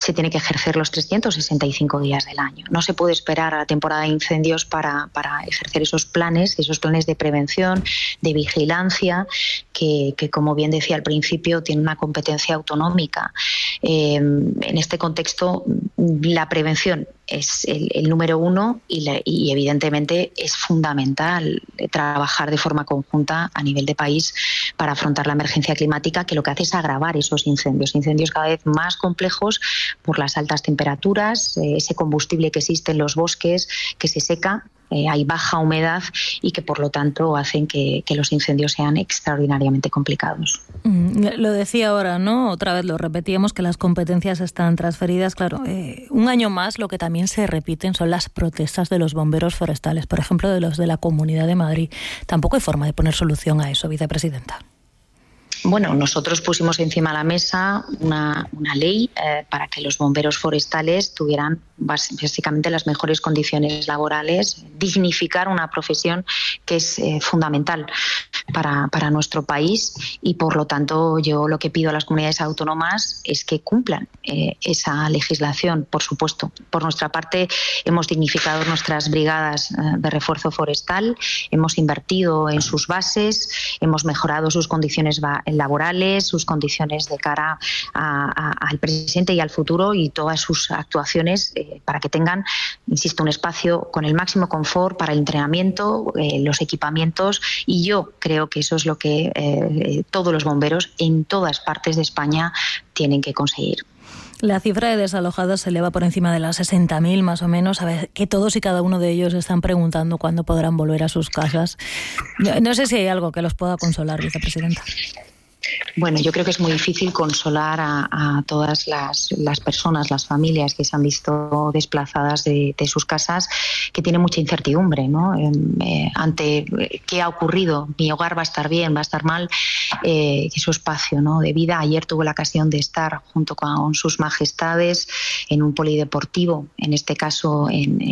se tiene que ejercer los 365 días del año. No se puede esperar a la temporada de incendios para ejercer esos planes de prevención, de vigilancia, que como bien decía al principio, tiene una competencia autonómica. En este contexto, la prevención es el número uno y evidentemente es fundamental trabajar de forma conjunta a nivel de país para afrontar la emergencia climática, que lo que hace es agravar esos incendios cada vez más complejos por las altas temperaturas, ese combustible que existe en los bosques que se seca. Hay baja humedad y que por lo tanto hacen que los incendios sean extraordinariamente complicados. Lo decía ahora, ¿no? Otra vez lo repetíamos, que las competencias están transferidas. Claro, un año más lo que también se repiten son las protestas de los bomberos forestales, por ejemplo, de los de la Comunidad de Madrid. Tampoco hay forma de poner solución a eso, vicepresidenta. Bueno, nosotros pusimos encima de la mesa una ley para que los bomberos forestales tuvieran básicamente las mejores condiciones laborales, dignificar una profesión que es fundamental para nuestro país y por lo tanto yo lo que pido a las comunidades autónomas es que cumplan esa legislación, por supuesto. Por nuestra parte hemos dignificado nuestras brigadas de refuerzo forestal, hemos invertido en sus bases, hemos mejorado sus condiciones laborales, sus condiciones de cara al presente y al futuro y todas sus actuaciones para que tengan, insisto, un espacio con el máximo confort para el entrenamiento, los equipamientos y yo creo que eso es lo que todos los bomberos en todas partes de España tienen que conseguir. La cifra de desalojados se eleva por encima de las 60.000 más o menos. A ver, que todos y cada uno de ellos están preguntando cuándo podrán volver a sus casas. No sé si hay algo que los pueda consolar, vicepresidenta. Bueno, yo creo que es muy difícil consolar a todas las personas, las familias que se han visto desplazadas de sus casas, que tienen mucha incertidumbre, ¿no? Ante qué ha ocurrido, mi hogar va a estar bien, va a estar mal, que su espacio, ¿no?, de vida. Ayer tuve la ocasión de estar junto con sus majestades en un polideportivo, en este caso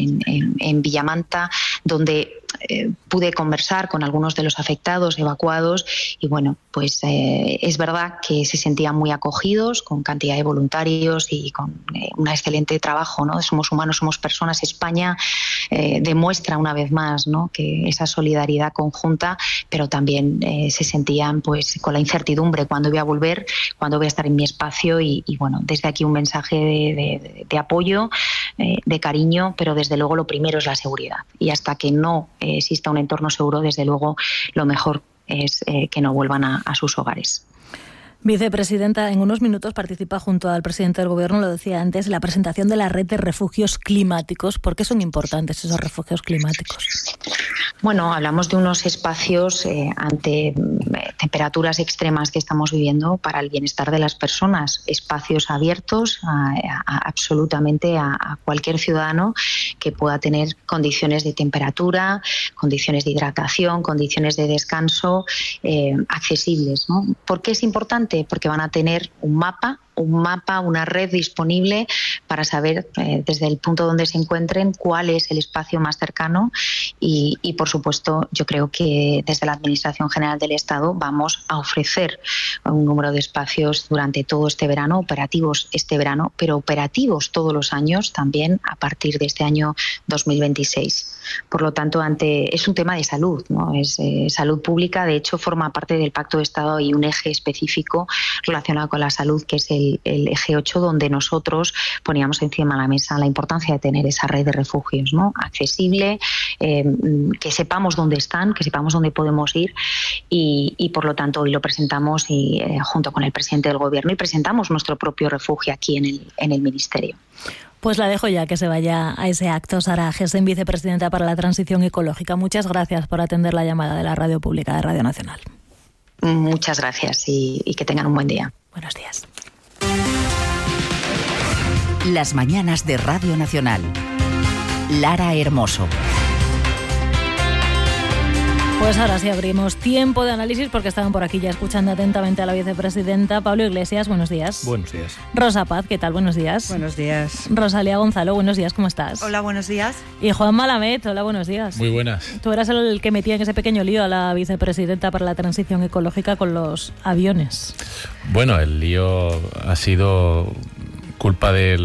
en Villamanta, donde pude conversar con algunos de los afectados, evacuados, y bueno, pues es verdad que se sentían muy acogidos, con cantidad de voluntarios y con un excelente trabajo, ¿no? Somos humanos, somos personas. España demuestra una vez más, ¿no?, que esa solidaridad conjunta, pero también se sentían pues con la incertidumbre, cuándo voy a volver, cuándo voy a estar en mi espacio y bueno, desde aquí un mensaje de apoyo, de cariño, pero desde luego lo primero es la seguridad y hasta que no exista un entorno seguro, desde luego lo mejor es que no vuelvan a sus hogares. Vicepresidenta, en unos minutos participa junto al presidente del Gobierno, lo decía antes, la presentación de la red de refugios climáticos. ¿Por qué son importantes esos refugios climáticos? Bueno, hablamos de unos espacios ante temperaturas extremas que estamos viviendo para el bienestar de las personas, espacios abiertos absolutamente a cualquier ciudadano que pueda tener condiciones de temperatura, condiciones de hidratación, condiciones de descanso accesibles, ¿no? ¿Por qué es importante? Porque van a tener un mapa, una red disponible para saber desde el punto donde se encuentren cuál es el espacio más cercano y por supuesto yo creo que desde la Administración General del Estado vamos a ofrecer un número de espacios durante todo este verano, operativos este verano, pero operativos todos los años también a partir de este año 2026. Por lo tanto, es un tema de salud, ¿no? Es salud pública. De hecho, forma parte del Pacto de Estado y un eje específico relacionado con la salud, que es el eje 8, donde nosotros poníamos encima de la mesa la importancia de tener esa red de refugios, ¿no?, accesible, que sepamos dónde están, que sepamos dónde podemos ir y por lo tanto hoy lo presentamos junto con el presidente del Gobierno y presentamos nuestro propio refugio aquí en el Ministerio. Pues la dejo ya que se vaya a ese acto. Sara Gessen, vicepresidenta para la Transición Ecológica. Muchas gracias por atender la llamada de la Radio Pública de Radio Nacional. Muchas gracias y que tengan un buen día. Buenos días. Las mañanas de Radio Nacional. Lara Hermoso. Pues ahora sí abrimos tiempo de análisis porque estaban por aquí ya escuchando atentamente a la vicepresidenta. Pablo Iglesias, buenos días. Buenos días. Rosa Paz, ¿qué tal? Buenos días. Buenos días. Rosalía Gonzalo, buenos días, ¿cómo estás? Hola, buenos días. Y Juan Malamet, hola, buenos días. Muy buenas. Tú eras el que metía en ese pequeño lío a la vicepresidenta para la transición ecológica con los aviones. Bueno, el lío ha sido culpa del